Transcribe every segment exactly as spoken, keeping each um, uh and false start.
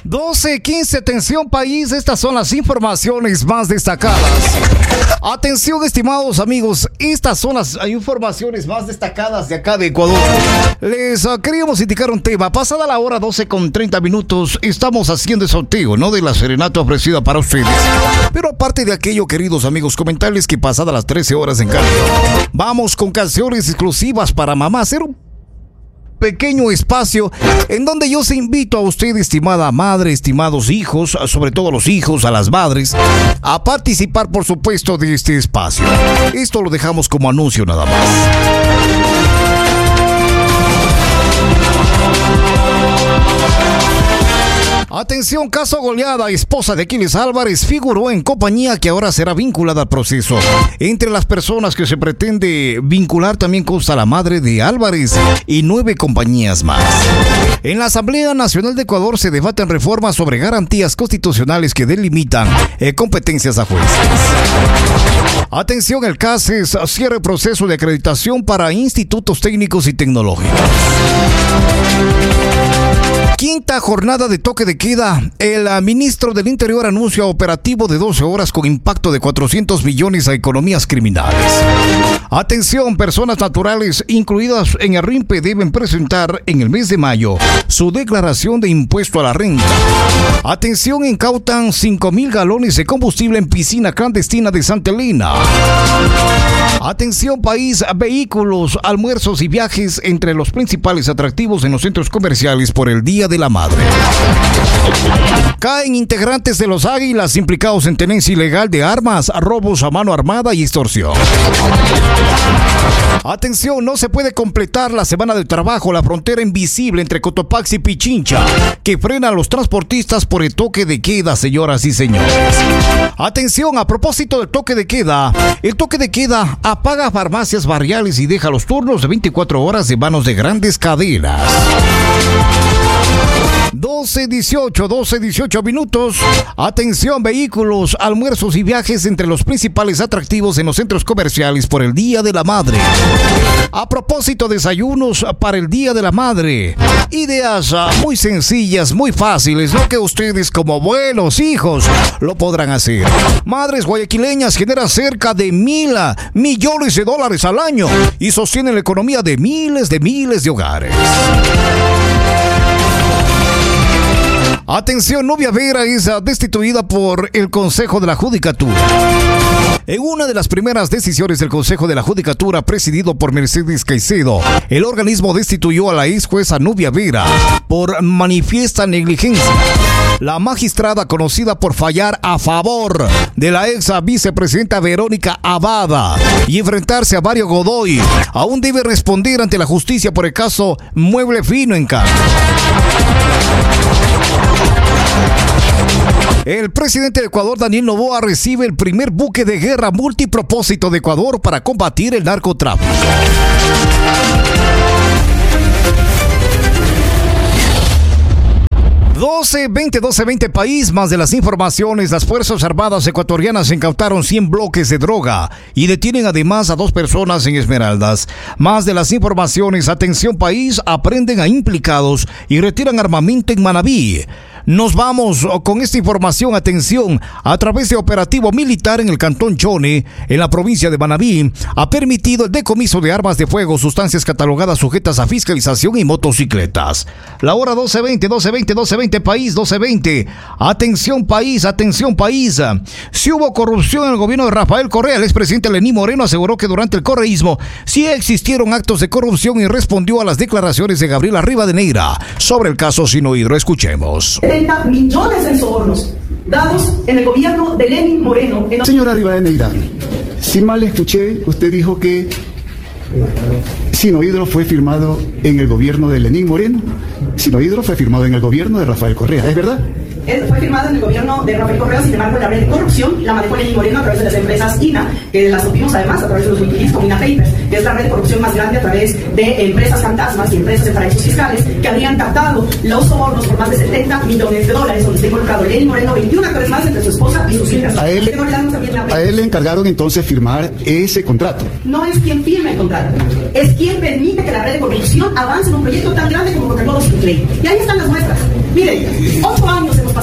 doce quince, atención país, estas son las informaciones más destacadas. Atención, estimados amigos, estas son las informaciones más destacadas de acá de Ecuador. Les uh, queríamos indicar un tema. Pasada la hora doce con treinta minutos, estamos haciendo el sorteo, ¿no?, de la serenata ofrecida para ustedes. Pero aparte de aquello, queridos amigos, comentarles que pasada las trece horas en cambio, vamos con canciones exclusivas para mamá, hacer un pequeño espacio en donde yo se invito a usted, estimada madre, estimados hijos, sobre todo los hijos, a las madres, a participar, por supuesto, de este espacio. Esto lo dejamos como anuncio nada más. Atención, caso goleada, esposa de Aquiles Álvarez figuró en compañía que ahora será vinculada al proceso. Entre las personas que se pretende vincular también consta la madre de Álvarez y nueve compañías más. En la Asamblea Nacional de Ecuador se debaten reformas sobre garantías constitucionales que delimitan eh, competencias a jueces. Atención, el CACES cierra el proceso de acreditación para institutos técnicos y tecnológicos. Quinta jornada de toque de queda. El ministro del Interior anuncia operativo de doce horas con impacto de cuatrocientos millones a economías criminales. Atención, personas naturales incluidas en el R I M P E deben presentar en el mes de mayo su declaración de impuesto a la renta. Atención, incautan cinco mil galones de combustible en piscina clandestina de Santa Elena. Atención país, vehículos, almuerzos y viajes entre los principales atractivos en los centros comerciales por el Día de la Madre. Caen integrantes de los Águilas implicados en tenencia ilegal de armas, robos a mano armada y extorsión. Atención, no se puede completar la semana de trabajo, la frontera invisible entre Cotopaxi y Pichincha, que frena a los transportistas por el toque de queda, señoras y señores. Atención, a propósito del toque de queda, el toque de queda apaga farmacias barriales y deja los turnos de veinticuatro horas en manos de grandes cadenas. doce dieciocho, doce dieciocho minutos. Atención, vehículos, almuerzos y viajes entre los principales atractivos en los centros comerciales por el Día de la Madre. A propósito, desayunos para el Día de la Madre. Ideas muy sencillas, muy fáciles, lo que ustedes como buenos hijos lo podrán hacer. Madres guayaquileñas generan cerca de mil millones de dólares al año y sostienen la economía de miles de miles de hogares. Atención, Nubia Vera es destituida por el Consejo de la Judicatura. En una de las primeras decisiones del Consejo de la Judicatura, presidido por Mercedes Caicedo, el organismo destituyó a la ex jueza Nubia Vera por manifiesta negligencia. La magistrada, conocida por fallar a favor de la ex vicepresidenta Verónica Abada y enfrentarse a Mario Godoy, aún debe responder ante la justicia por el caso Mueble Fino en Cali. El presidente de Ecuador, Daniel Noboa, recibe el primer buque de guerra multipropósito de Ecuador para combatir el narcotráfico. doce veinte, doce veinte país, más de las informaciones. Las Fuerzas Armadas ecuatorianas incautaron cien bloques de droga y detienen además a dos personas en Esmeraldas. Más de las informaciones. Atención país, aprenden a implicados y retiran armamento en Manabí. Nos vamos con esta información. Atención, a través de operativo militar en el cantón Chone, en la provincia de Manabí, ha permitido el decomiso de armas de fuego, sustancias catalogadas sujetas a fiscalización y motocicletas. La hora doce veinte, doce veinte, doce veinte país, doce veinte. Atención país, atención país. Si hubo corrupción en el gobierno de Rafael Correa, el expresidente Lenín Moreno aseguró que durante el correísmo sí existieron actos de corrupción y respondió a las declaraciones de Gabriela Rivadeneira sobre el caso Sinohidro. Escuchemos. setenta millones en sobornos dados en el gobierno de Lenín Moreno. En... Señora Rivadeneira, si mal escuché, usted dijo que Sinohidro fue firmado en el gobierno de Lenín Moreno. Sinohidro fue firmado en el gobierno de Rafael Correa, ¿es verdad? Él fue firmado en el gobierno de Rafael Correa, sin embargo, la red de corrupción la manejó Lenín Moreno a través de las empresas I N A, que las supimos además a través de los Wikileaks como I N A Papers, que es la red de corrupción más grande a través de empresas fantasmas y empresas de paraísos fiscales que habían captado los sobornos por más de setenta millones de dólares, donde está involucrado Lenín Moreno, veintiún actores más entre su esposa y sus hijas. A él, a él le encargaron entonces firmar ese contrato. No es quien firma el contrato, es quien permite que la red de corrupción avance en un proyecto tan grande como Coca-Cola Sin Ley. Y ahí están las muestras. Miren, ocho años hemos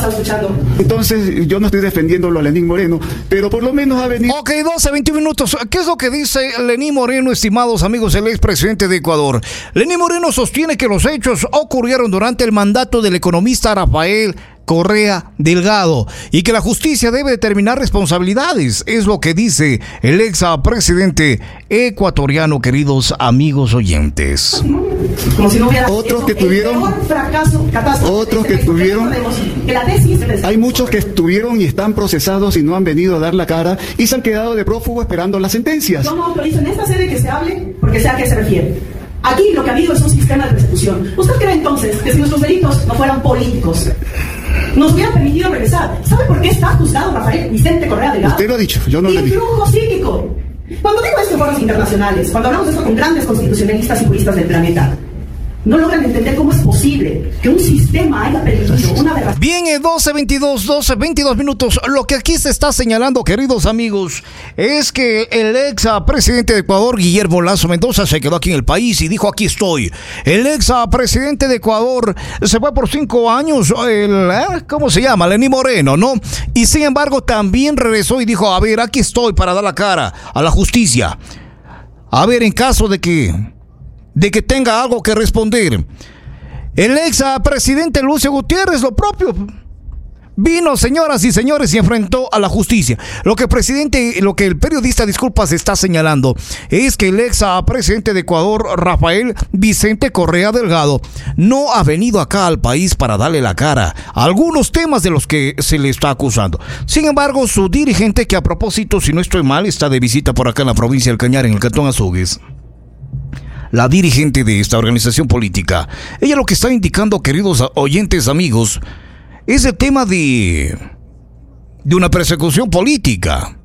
estaba escuchando. Entonces, yo no estoy defendiéndolo a Lenín Moreno, pero por lo menos ha venido... Ok, doce, veintiún minutos. ¿Qué es lo que dice Lenín Moreno, estimados amigos, el expresidente de Ecuador? Lenín Moreno sostiene que los hechos ocurrieron durante el mandato del economista Rafael Correa Delgado y que la justicia debe determinar responsabilidades. Es lo que dice el ex presidente ecuatoriano, queridos amigos oyentes. Como si no hubiera otros eso, que tuvieron fracaso, otros que tuvieron que la tesis, hay muchos que estuvieron y están procesados y no han venido a dar la cara y se han quedado de prófugo esperando las sentencias. Yo no autorizo en esta sede que se hable porque sé a qué se refiere. Aquí lo que ha habido es un sistema de persecución. ¿Usted cree entonces que si nuestros delitos no fueran políticos, nos hubieran permitido regresar? ¿Sabe por qué está juzgado Rafael Vicente Correa Delgado? Usted lo ha dicho, yo no lo he dicho. Influjo psíquico. Cuando digo esto en foros internacionales, cuando hablamos de esto con grandes constitucionalistas y juristas del planeta, no logran entender cómo es posible que un sistema haya permitido una aberración. Bien, eh, doce veintidós, doce veintidós minutos. Lo que aquí se está señalando, queridos amigos, es que el ex presidente de Ecuador, Guillermo Lasso Mendoza, se quedó aquí en el país y dijo: aquí estoy. El ex presidente de Ecuador se fue por cinco años, el, ¿eh? ¿cómo se llama? Lenín Moreno, ¿no? Y sin embargo también regresó y dijo: a ver, aquí estoy para dar la cara a la justicia. A ver, en caso de que... de que tenga algo que responder. El ex presidente Lucio Gutiérrez, lo propio. Vino, señoras y señores, y enfrentó a la justicia. Lo que el presidente, lo que el periodista, disculpas, está señalando es que el ex presidente de Ecuador, Rafael Vicente Correa Delgado, no ha venido acá al país para darle la cara a algunos temas de los que se le está acusando. Sin embargo, su dirigente, que a propósito, si no estoy mal, está de visita por acá en la provincia del Cañar, en el cantón Azogues, la dirigente de esta organización política, ella lo que está indicando, queridos oyentes, amigos, es el tema de, de una persecución política.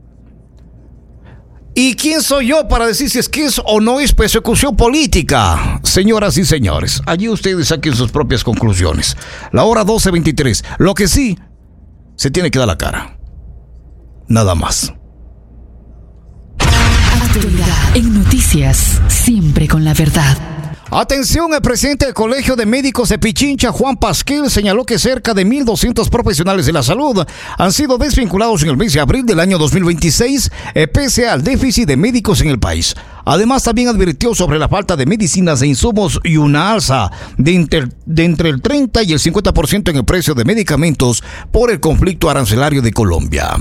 ¿Y quién soy yo para decir si es que es o no es persecución política? Señoras y señores, allí ustedes saquen sus propias conclusiones. La hora doce veintitrés. Lo que sí, se tiene que dar la cara. Nada más. Actualidad en noticias, siempre con la verdad. Atención, el presidente del Colegio de Médicos de Pichincha, Juan Pasquel, señaló que cerca de mil doscientos profesionales de la salud han sido desvinculados en el mes de abril del año dos mil veintiséis, eh, pese al déficit de médicos en el país. Además, también advirtió sobre la falta de medicinas e insumos y una alza de, inter, de entre el treinta y el cincuenta por ciento en el precio de medicamentos por el conflicto arancelario de Colombia.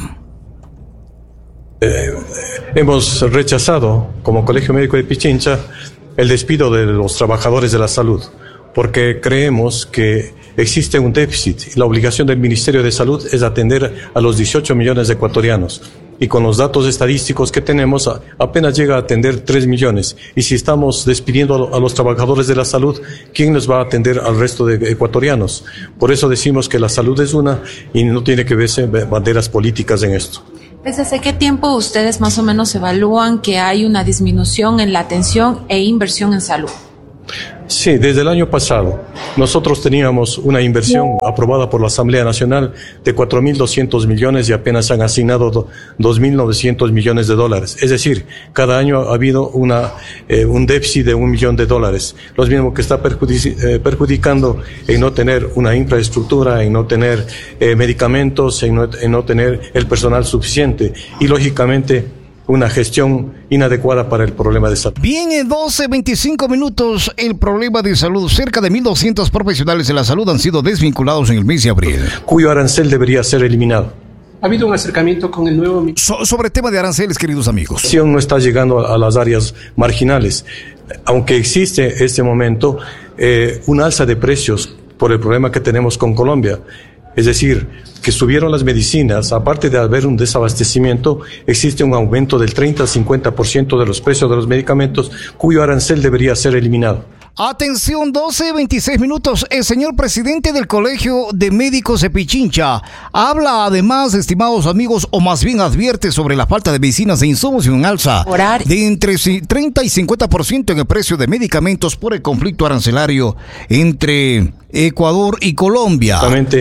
Eh, hemos rechazado como Colegio Médico de Pichincha el despido de los trabajadores de la salud, porque creemos que existe un déficit y la obligación del Ministerio de Salud es atender a los dieciocho millones de ecuatorianos. Y con los datos estadísticos que tenemos, apenas llega a atender tres millones. Y si estamos despidiendo a los trabajadores de la salud, ¿quién nos va a atender al resto de ecuatorianos? Por eso decimos que la salud es una y no tiene que verse banderas políticas en esto. ¿Desde hace qué tiempo ustedes más o menos evalúan que hay una disminución en la atención e inversión en salud? Sí, desde el año pasado. Nosotros teníamos una inversión aprobada por la Asamblea Nacional de cuatro mil doscientos millones y apenas se han asignado dos mil novecientos millones de dólares. Es decir, cada año ha habido una, eh, un déficit de un millón de dólares. Lo mismo que está perjudic- eh, perjudicando en no tener una infraestructura, en no tener eh, medicamentos, en no, en no tener el personal suficiente y, lógicamente, una gestión inadecuada para el problema de salud. Bien, en doce veinticinco minutos, el problema de salud. Cerca de mil doscientos profesionales de la salud han sido desvinculados en el mes de abril, cuyo arancel debería ser eliminado. ¿Ha habido un acercamiento con el nuevo... So, sobre el tema de aranceles, queridos amigos? La gestión no está llegando a, a las áreas marginales. Aunque existe en este momento eh, un alza de precios por el problema que tenemos con Colombia. Es decir, que subieron las medicinas, aparte de haber un desabastecimiento, existe un aumento del treinta al cincuenta por ciento de los precios de los medicamentos, cuyo arancel debería ser eliminado. Atención, doce veintiséis minutos. El señor presidente del Colegio de Médicos de Pichincha habla además, estimados amigos, o más bien advierte sobre la falta de medicinas e insumos y un alza de entre treinta y cincuenta por ciento en el precio de medicamentos por el conflicto arancelario entre Ecuador y Colombia. Exactamente.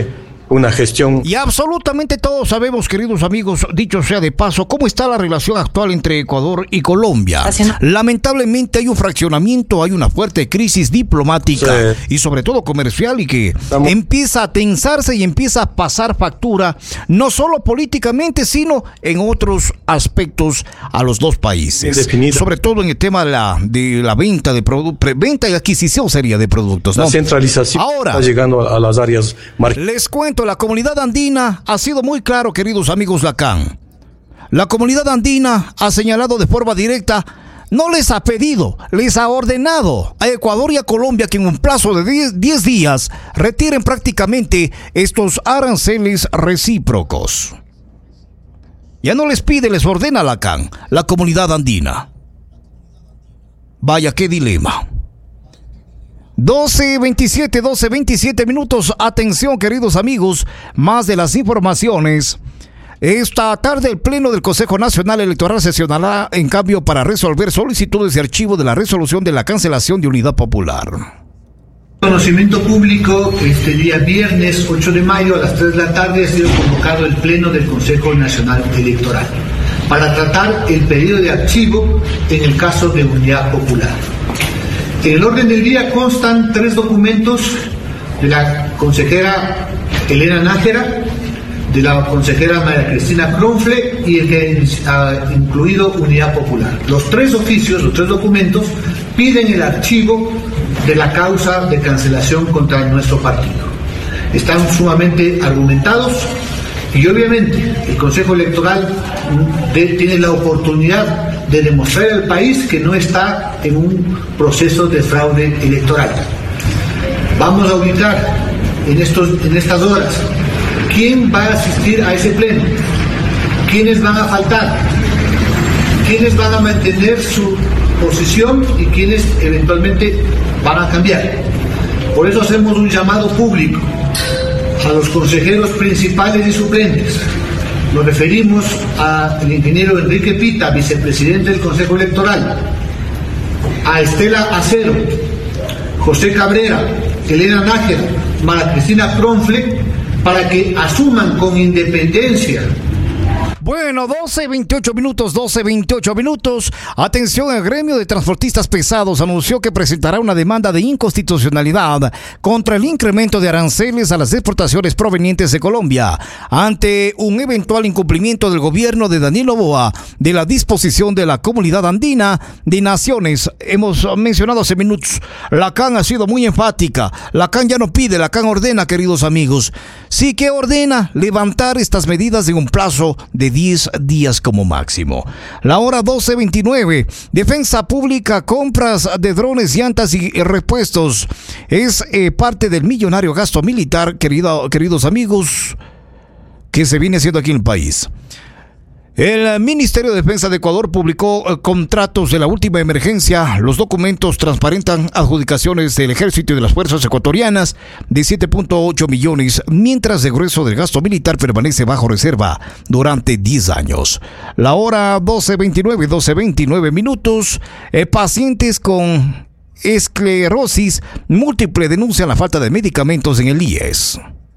una gestión. Y absolutamente todos sabemos, queridos amigos, dicho sea de paso, cómo está la relación actual entre Ecuador y Colombia. Haciendo... Lamentablemente hay un fraccionamiento, hay una fuerte crisis diplomática sí. y sobre todo comercial, y que Estamos... empieza a tensarse y empieza a pasar factura, no solo políticamente, sino en otros aspectos a los dos países. Definido. Sobre todo en el tema de la, de la venta de productos, venta y adquisición sería de productos, ¿no? La centralización Ahora, está llegando a, a las áreas marginales. Les cuento, la comunidad andina ha sido muy claro, queridos amigos Lacan. La comunidad andina ha señalado de forma directa, no les ha pedido, les ha ordenado a Ecuador y a Colombia que en un plazo de diez días retiren prácticamente estos aranceles recíprocos. Ya no les pide, les ordena Lacan, la comunidad andina. Vaya, qué dilema. doce veintisiete, doce veintisiete minutos. Atención, queridos amigos, más de las informaciones. Esta tarde el Pleno del Consejo Nacional Electoral sesionará en cambio para resolver solicitudes de archivo de la resolución de la cancelación de Unidad Popular. Conocimiento público, este día viernes ocho de mayo a las tres de la tarde ha sido convocado el Pleno del Consejo Nacional Electoral para tratar el pedido de archivo en el caso de Unidad Popular. En el orden del día constan tres documentos de la consejera Elena Nájera, de la consejera María Cristina Cronfle y el que ha incluido Unidad Popular. Los tres oficios, los tres documentos, piden el archivo de la causa de cancelación contra nuestro partido. Están sumamente argumentados y obviamente el Consejo Electoral de, tiene la oportunidad de demostrar al país que no está en un proceso de fraude electoral. Vamos a ubicar en, estos, en estas horas quién va a asistir a ese pleno, quiénes van a faltar, quiénes van a mantener su posición y quiénes eventualmente van a cambiar. Por eso hacemos un llamado público a los consejeros principales y suplentes. Nos referimos al ingeniero Enrique Pita, vicepresidente del Consejo Electoral, a Estela Acero, José Cabrera, Elena Nájera, María Cristina Cronfle, para que asuman con independencia. Bueno, doce veintiocho minutos, doce veintiocho minutos. Atención, el gremio de transportistas pesados anunció que presentará una demanda de inconstitucionalidad contra el incremento de aranceles a las exportaciones provenientes de Colombia ante un eventual incumplimiento del gobierno de Daniel Noboa de la disposición de la Comunidad Andina de Naciones. Hemos mencionado hace minutos, Lacan ha sido muy enfática. Lacan ya no pide, Lacan ordena, queridos amigos. Sí que ordena levantar estas medidas en un plazo de diez días como máximo. La hora doce veintinueve. Defensa Pública, compras de drones, llantas y repuestos. Es eh, parte del millonario gasto militar, querido, queridos amigos, que se viene haciendo aquí en el país. El Ministerio de Defensa de Ecuador publicó eh, contratos de la última emergencia. Los documentos transparentan adjudicaciones del Ejército y de las Fuerzas Ecuatorianas de siete punto ocho millones, mientras el grueso del gasto militar permanece bajo reserva durante diez años. La hora doce veintinueve, doce veintinueve minutos. Eh, pacientes con esclerosis múltiple denuncian la falta de medicamentos en el I E S.